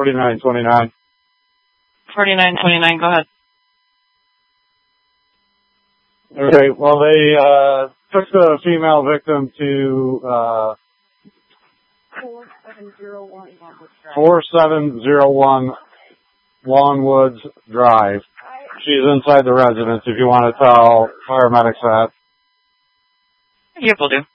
4929. 4929, go ahead. Okay, well, they took the female victim to 4701 Longwoods Drive. She's inside the residence if you want to tell paramedics that. Yep, will do.